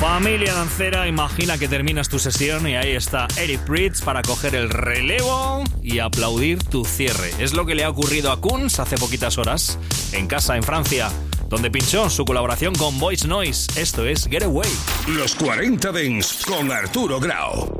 Familia dancera, imagina que terminas tu sesión y ahí está Eric Prydz para coger el relevo y aplaudir tu cierre. Es lo que le ha ocurrido a Kunz hace poquitas horas, en casa, en Francia, donde pinchó su colaboración con Voice Noise. Esto es Get Away. Los 40 Dents con Arturo Grau.